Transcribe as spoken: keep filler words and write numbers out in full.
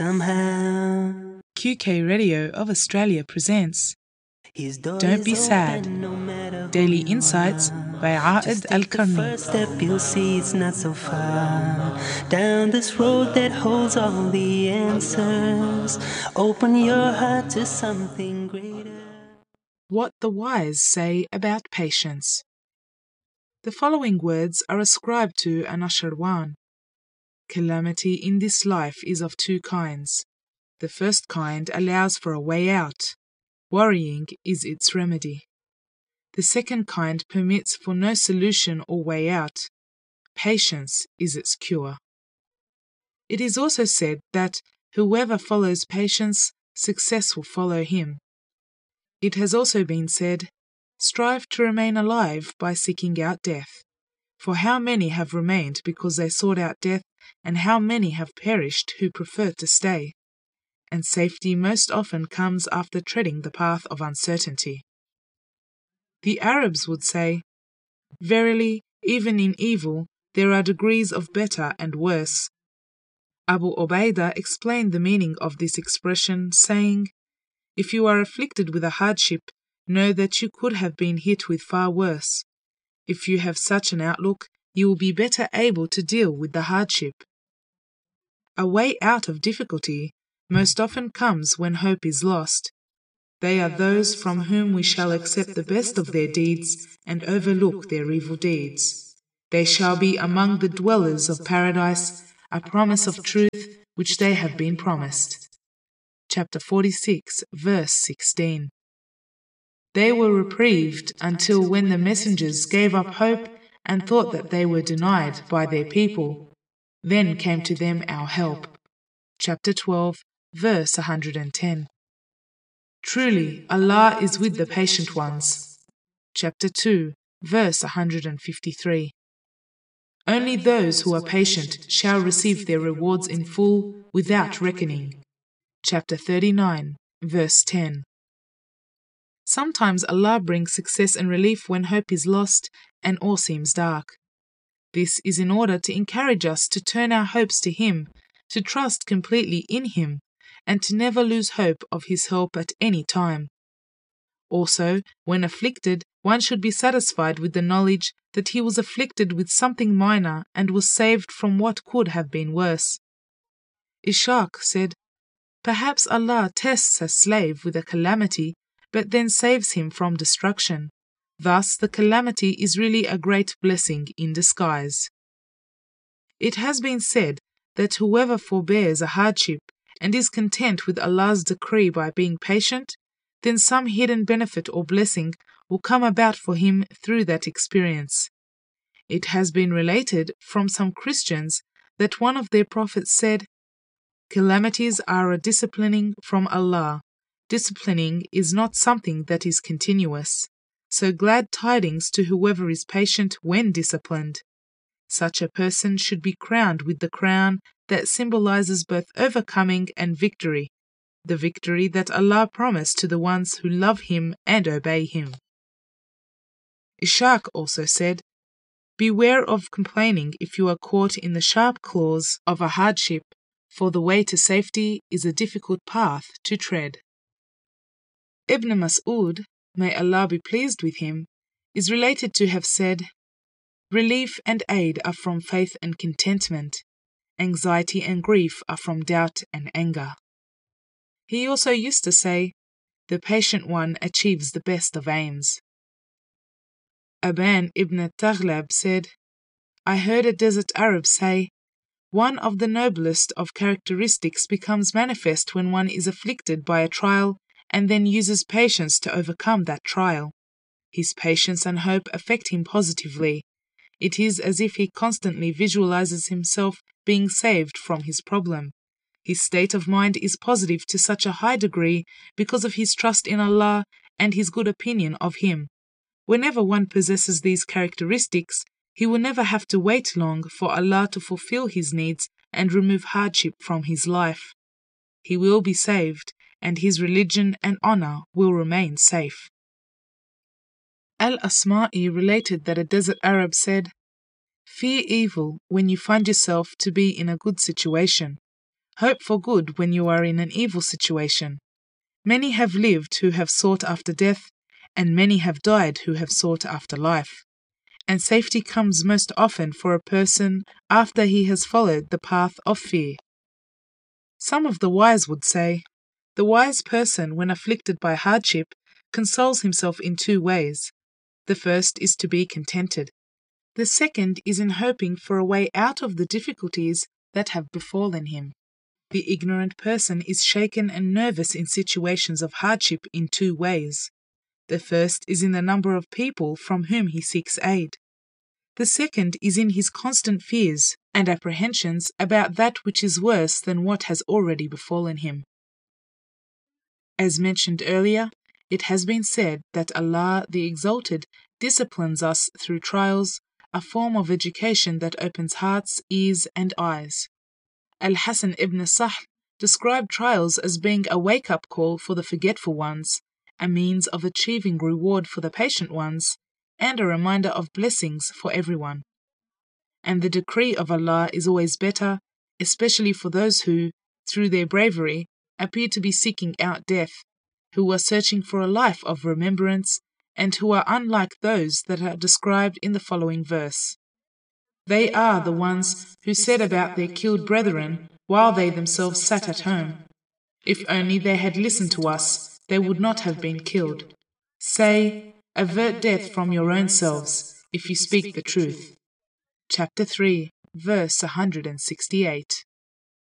Somehow, Q K Radio of Australia presents his door Don't Be is Sad. open no matter who Daily you Insights are. by Aed Just take the Al-Karni. first step, you'll see it's not so far. Down this road that holds all the answers. Open your heart to something greater. What the wise say about patience. The following words are ascribed to Anushirwan. Calamity in this life is of two kinds. The first kind allows for a way out. Worrying is its remedy. The second kind permits for no solution or way out. Patience is its cure. It is also said that whoever follows patience, success will follow him. It has also been said, strive to remain alive by seeking out death. For how many have remained because they sought out death, and how many have perished who preferred to stay? And safety most often comes after treading the path of uncertainty. The Arabs would say, verily, even in evil, there are degrees of better and worse. Abu Ubaidah explained the meaning of this expression, saying, if you are afflicted with a hardship, know that you could have been hit with far worse. If you have such an outlook, you will be better able to deal with the hardship. A way out of difficulty most often comes when hope is lost. They are those from whom we shall accept the best of their deeds and overlook their evil deeds. They shall be among the dwellers of paradise, a promise of truth which they have been promised. Chapter forty-six, verse sixteen. They were reprieved until when the messengers gave up hope and thought that they were denied by their people. Then came to them our help. Chapter twelve, verse one hundred ten. Truly, Allah is with the patient ones. Chapter two, verse one hundred fifty-three. Only those who are patient shall receive their rewards in full without reckoning. Chapter thirty-nine, verse ten. Sometimes Allah brings success and relief when hope is lost and all seems dark. This is in order to encourage us to turn our hopes to Him, to trust completely in Him, and to never lose hope of His help at any time. Also, when afflicted, one should be satisfied with the knowledge that he was afflicted with something minor and was saved from what could have been worse. Ishaq said, perhaps Allah tests a slave with a calamity, but then saves him from destruction. Thus, the calamity is really a great blessing in disguise. It has been said that whoever forbears a hardship and is content with Allah's decree by being patient, then some hidden benefit or blessing will come about for him through that experience. It has been related from some Christians that one of their prophets said, calamities are a disciplining from Allah. Disciplining is not something that is continuous. So glad tidings to whoever is patient when disciplined. Such a person should be crowned with the crown that symbolizes both overcoming and victory, the victory that Allah promised to the ones who love Him and obey Him. Ishaq also said, beware of complaining if you are caught in the sharp claws of a hardship, for the way to safety is a difficult path to tread. Ibn Mas'ud, may Allah be pleased with him, is related to have said, relief and aid are from faith and contentment. Anxiety and grief are from doubt and anger. He also used to say, the patient one achieves the best of aims. Aban ibn Taghlab said, I heard a desert Arab say, one of the noblest of characteristics becomes manifest when one is afflicted by a trial and then uses patience to overcome that trial. His patience and hope affect him positively. It is as if he constantly visualizes himself being saved from his problem. His state of mind is positive to such a high degree because of his trust in Allah and his good opinion of Him. Whenever one possesses these characteristics, he will never have to wait long for Allah to fulfill his needs and remove hardship from his life. He will be saved, and his religion and honor will remain safe. Al-Asma'i related that a desert Arab said, fear evil when you find yourself to be in a good situation. Hope for good when you are in an evil situation. Many have lived who have sought after death, and many have died who have sought after life. And safety comes most often for a person after he has followed the path of fear. Some of the wise would say, the wise person, when afflicted by hardship, consoles himself in two ways. The first is to be contented. The second is in hoping for a way out of the difficulties that have befallen him. The ignorant person is shaken and nervous in situations of hardship in two ways. The first is in the number of people from whom he seeks aid. The second is in his constant fears and apprehensions about that which is worse than what has already befallen him. As mentioned earlier, it has been said that Allah the Exalted disciplines us through trials, a form of education that opens hearts, ears, and eyes. Al-Hasan ibn Sahl described trials as being a wake-up call for the forgetful ones, a means of achieving reward for the patient ones, and a reminder of blessings for everyone. And the decree of Allah is always better, especially for those who, through their bravery, appear to be seeking out death, who are searching for a life of remembrance, and who are unlike those that are described in the following verse. They are the ones who said about their killed brethren while they themselves sat at home, if only they had listened to us, they would not have been killed. Say, avert death from your own selves, if you speak the truth. Chapter three, verse one hundred sixty-eight.